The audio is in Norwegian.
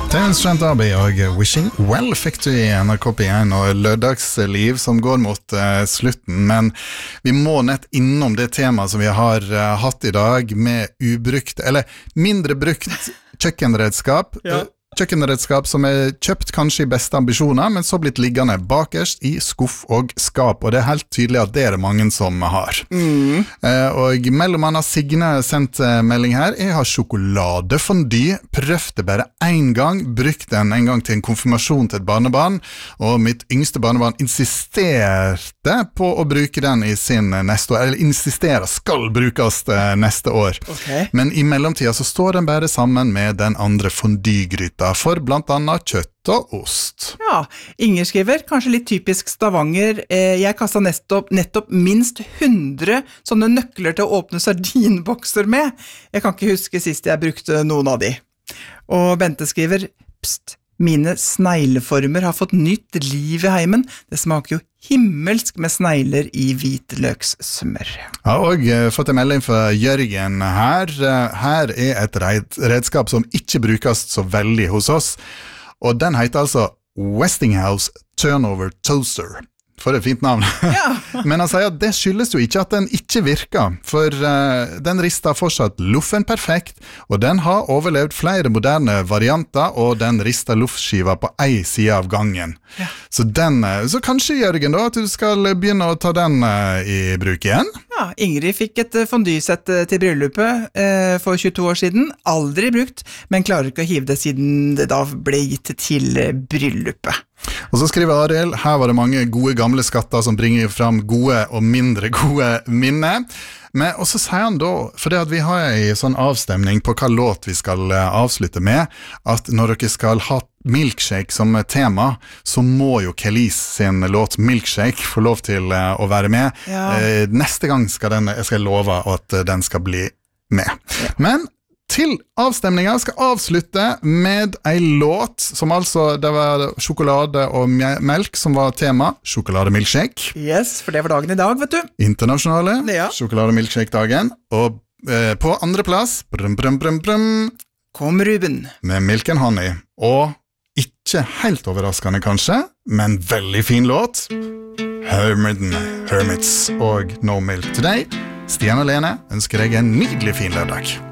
Terence Trent D'Arby og Wishing Well fikk du i NRK P1 og lørdagsliv som går mot slutten, men vi må nett innom det temaet som vi har hatt i dag med ubrukt, eller mindre brukt kjøkkenredskap. Kjøkkenredskap som kjøpt kanskje i beste ambisjoner, men så blitt liggende bakerst i skuff og skap, og det helt tydelig at det det mange som har. Og mellom annet Signe sendt melding her, jeg har sjokoladefondy, prøvde bare en gang, brukte den en gang til en konfirmasjon til et barnebarn, og mitt yngste barnebarn insisterte på å bruke den i sin neste år, eller insisterer skal brukes neste år. Men i mellomtida så står den bare sammen med den andre fondygryta, for blant annet kjøtt og ost. Ja, Inger skriver, kanskje litt typisk Stavanger, jeg kastet nettopp minst 100 sånne nøkler til å åpne sardinbokser med. Jeg kan ikke huske sist jeg brukte noen av de. Og Bente skriver, pst, mine snegleformer har fått nytt liv i heimen. Det smaker jo himmelsk med snegler i hvitløkssmør. Ja, og fått en melding fra Jørgen her. Her et redskap som ikke brukes så veldig hos oss, og den heter altså Westinghouse Turnover Toaster. For et fint navn. Men han sier at det skyldes jo ikke at den ikke virker, for den rister fortsatt luffen perfekt, og den har overlevd flere moderne varianter, og den rister luftskiva på en side av gangen. Så kanskje, Jørgen, da, at du skal begynne å ta den i bruk igjen? Ja, Ingrid fikk et fondysett til bryllupet for 22 år siden, aldri brukt, men klarer ikke å hive det siden det da ble gitt til bryllupet. Og så skriver Ariel, her var det mange gode gamle skatter som bringer fram gode og mindre gode minner. Men også sier han da, for det at vi har en sånn avstemning på hva låt vi skal avslutte med, at når dere skal ha milkshake som tema, så må jo Kelis sin låt Milkshake få lov til å være med. Neste gang skal jeg love at den skal bli med. Men til avstemningen skal avslutte med en låt som altså, det var sjokolade og melk som var tema, sjokolademilkshake. Yes, for det var dagen i dag, vet du. Internasjonale sjokolademilkshake-dagen. Og på andre plass, kom Ruben. Med Milk and Honey. Og ikke helt overraskende kanskje, men veldig fin låt. Hermits og No Milk Today. Stian og Lene ønsker deg en nydelig fin lørdag.